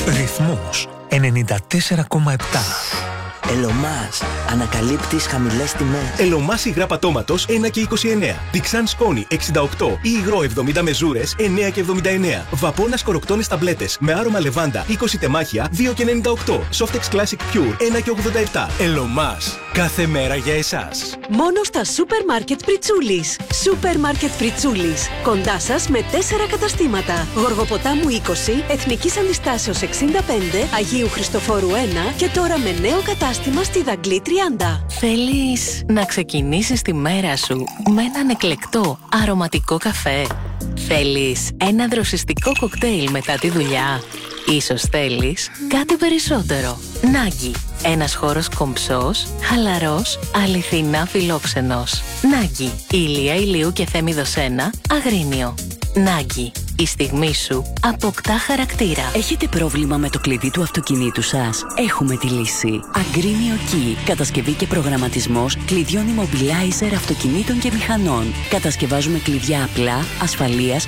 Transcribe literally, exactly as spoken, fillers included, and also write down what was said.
Ρυθμός ενενήντα τέσσερα κόμμα επτά. Ελωμάς, ανακαλύπτεις χαμηλές τιμές. Ελωμάς υγρά πατώματος ένα και είκοσι εννέα. Διξάν σκόνη εξήντα οκτώ ή υγρό εβδομήντα μεζούρες εννέα και εβδομήντα εννέα. Βαπώνας κοροκτώνες ταμπλέτες με άρωμα λεβάντα είκοσι τεμάχια δύο και ενενήντα οκτώ. Softex Classic Pure ένα και ογδόντα επτά. Ελωμάς, κάθε μέρα για εσάς. Μόνο στα Σούπερ Μάρκετ Πριτσούλης. Σούπερ Μάρκετ Πριτσούλης. Κοντά σας με τέσσερα καταστήματα. Γοργοποτάμου είκοσι, Εθνικής Αντιστάσεως εξήντα πέντε, Αγίου Χριστοφόρου ένα και τώρα με νέο κατάστημα στη Δαγκλή τριάντα. Θέλεις να ξεκινήσεις τη μέρα σου με έναν εκλεκτό αρωματικό καφέ? Θέλεις ένα δροσιστικό κοκτέιλ μετά τη δουλειά? Ίσως θέλεις κάτι περισσότερο. Νάγκι. Ένας χώρος κομψός, χαλαρός, αληθινά φιλόξενος. Νάγκι. Ηλία Ηλίου και Θέμηδος ένα, Αγρίνιο. Νάγκι. Η στιγμή σου αποκτά χαρακτήρα. Έχετε πρόβλημα με το κλειδί του αυτοκινήτου σας? Έχουμε τη λύση. Αγρίνιο Key. Κατασκευή και προγραμματισμός κλειδιών immobilizer αυτοκινήτων και μηχανών. Κατασκευάζουμε κλειδιά απλά, ασφαλείας